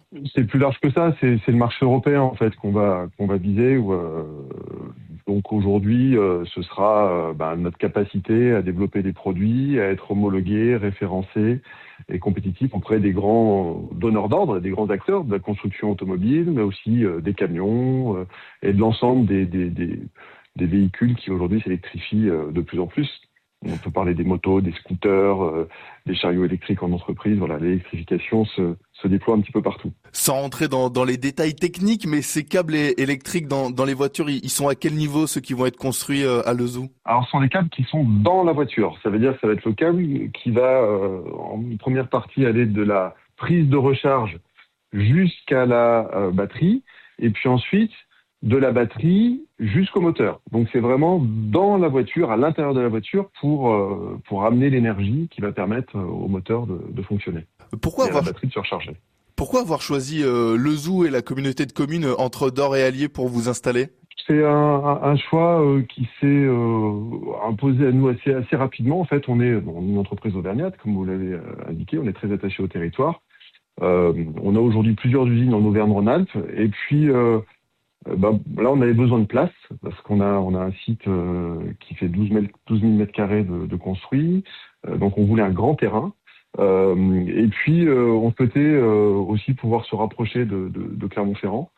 C'est plus large que ça, c'est le marché européen en fait qu'on va viser. Donc aujourd'hui, ce sera notre capacité à développer des produits, à être homologués, référencés et compétitifs auprès des grands donneurs d'ordre, des grands acteurs de la construction automobile, mais aussi des camions et de l'ensemble des véhicules qui aujourd'hui s'électrifient de plus en plus. On peut parler des motos, des scooters, des chariots électriques en entreprise. Voilà, l'électrification se déploie un petit peu partout. Sans rentrer dans les détails techniques, mais ces câbles électriques dans les voitures, ils sont à quel niveau ceux qui vont être construits à Lezoux? Alors, ce sont des câbles qui sont dans la voiture. Ça veut dire que ça va être le câble qui va, en première partie, aller de la prise de recharge jusqu'à la batterie, et puis ensuite de la batterie jusqu'au moteur. Donc c'est vraiment dans la voiture, à l'intérieur de la voiture, pour amener l'énergie qui va permettre au moteur de fonctionner. Pourquoi et à la batterie de se recharger. Pourquoi avoir choisi Lezoux et la communauté de communes entre Dore et Allier pour vous installer? C'est un choix qui s'est imposé à nous assez rapidement. En fait, on est une entreprise auvergnate, comme vous l'avez indiqué, on est très attaché au territoire. On a aujourd'hui plusieurs usines en Auvergne-Rhône-Alpes, et puis là, on avait besoin de place parce qu'on a un site qui fait 12 000 mètres carrés de construit. Donc, on voulait un grand terrain. Et puis, on souhaitait aussi pouvoir se rapprocher de Clermont-Ferrand.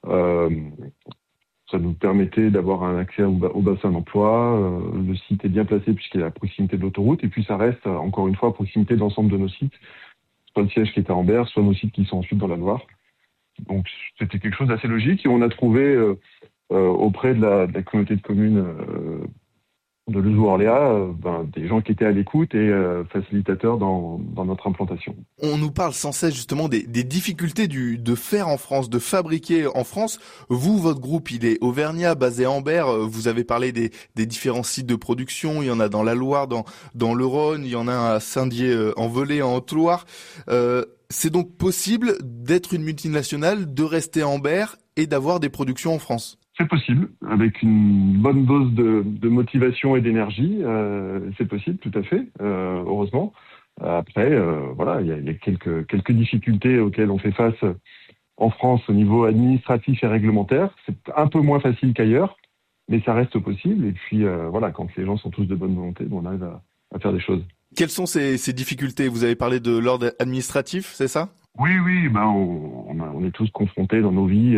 Ça nous permettait d'avoir un accès au bassin d'emploi. Le site est bien placé puisqu'il est à proximité de l'autoroute. Et puis, ça reste, encore une fois, à proximité de l'ensemble de nos sites, soit le siège qui est à Ambert, soit nos sites qui sont ensuite dans la Loire. Donc c'était quelque chose d'assez logique et on a trouvé auprès de la communauté de communes de Lezoux-Orléans des gens qui étaient à l'écoute et facilitateurs dans notre implantation. On nous parle sans cesse justement des difficultés de faire en France, de fabriquer en France. Vous, votre groupe, il est auvergnat, basé à Ambert. Vous avez parlé des différents sites de production. Il y en a dans la Loire, dans le Rhône. Il y en a à Saint-Dié-en-Velay, en Haute-Loire. C'est donc possible d'être une multinationale, de rester à Ambert et d'avoir des productions en France? C'est possible, avec une bonne dose de motivation et d'énergie. C'est possible, tout à fait, heureusement. Après, voilà, il y a quelques difficultés auxquelles on fait face en France au niveau administratif et réglementaire. C'est un peu moins facile qu'ailleurs, mais ça reste possible. Et puis, voilà, quand les gens sont tous de bonne volonté, on arrive à faire des choses. Quelles sont ces difficultés? Vous avez parlé de l'ordre administratif, c'est ça? Oui, on est tous confrontés dans nos vies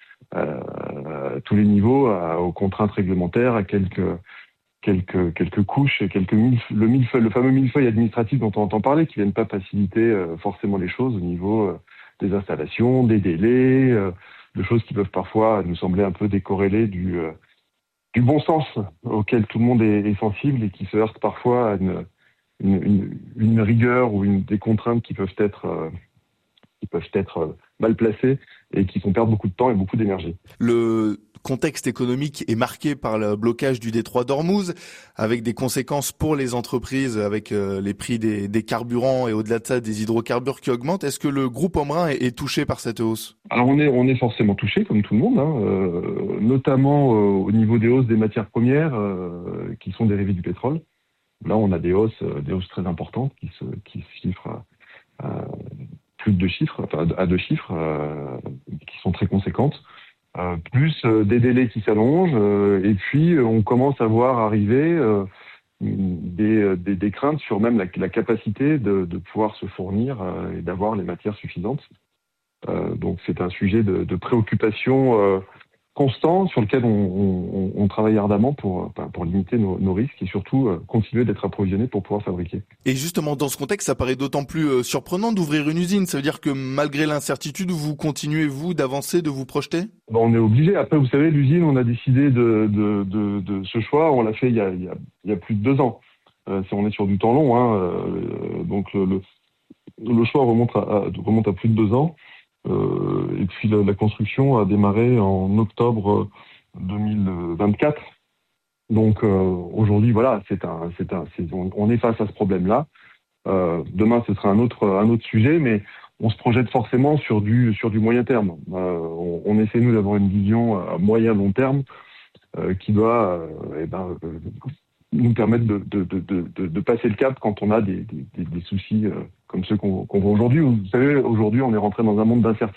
à tous les niveaux, aux contraintes réglementaires, à quelques couches, le fameux millefeuille administratif dont on entend parler, qui viennent pas faciliter forcément les choses au niveau des installations, des délais, de choses qui peuvent parfois nous sembler un peu décorrélées du bon sens auquel tout le monde est sensible et qui se heurte parfois à une rigueur ou des contraintes qui peuvent être mal placées et qui font perdre beaucoup de temps et beaucoup d'énergie. Le contexte économique est marqué par le blocage du détroit d'Ormuz, avec des conséquences pour les entreprises, avec les prix des carburants et au-delà de ça des hydrocarbures qui augmentent. Est-ce que le groupe Embrun est touché par cette hausse? Alors on est forcément touché, comme tout le monde, notamment au niveau des hausses des matières premières qui sont dérivées du pétrole. Là, on a des hausses très importantes qui se chiffrent à plus de 2 chiffres, à 2 chiffres, qui sont très conséquentes. Plus des délais qui s'allongent, et puis on commence à voir arriver des craintes sur même la capacité de pouvoir se fournir et d'avoir les matières suffisantes. Donc c'est un sujet de préoccupation constant sur lequel on travaille ardemment pour limiter nos risques et surtout continuer d'être approvisionné pour pouvoir fabriquer. Et justement, dans ce contexte, ça paraît d'autant plus surprenant d'ouvrir une usine. Ça veut dire que malgré l'incertitude, vous continuez, vous, d'avancer, de vous projeter? On est obligé. Après, vous savez, l'usine, on a décidé de ce choix. On l'a fait il y a plus de 2 ans. On est sur du temps long, donc le choix remonte à plus de 2 ans. Et puis la construction a démarré en octobre 2024. Donc aujourd'hui, voilà, on est face à ce problème-là. Demain, ce sera un autre sujet, mais on se projette forcément sur du moyen terme. On essaie nous d'avoir une vision à moyen long terme qui doit nous permettre de passer le cap quand on a des soucis comme ceux qu'on voit aujourd'hui. Vous savez, aujourd'hui, on est rentré dans un monde d'incertitude.